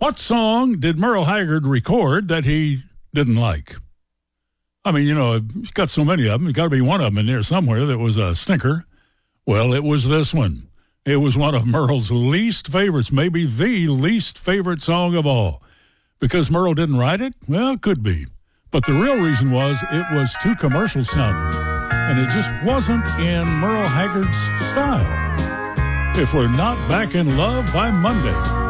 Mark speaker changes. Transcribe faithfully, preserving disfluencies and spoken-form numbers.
Speaker 1: What song did Merle Haggard record that he didn't like? I mean, you know, he's got so many of them. There's got to be one of them in there somewhere that was a stinker. Well, it was this one. It was one of Merle's least favorites, maybe the least favorite song of all. Because Merle didn't write it? Well, it could be. But the real reason was it was too commercial sounding. And it just wasn't in Merle Haggard's style. If We're Not Back in Love by Monday.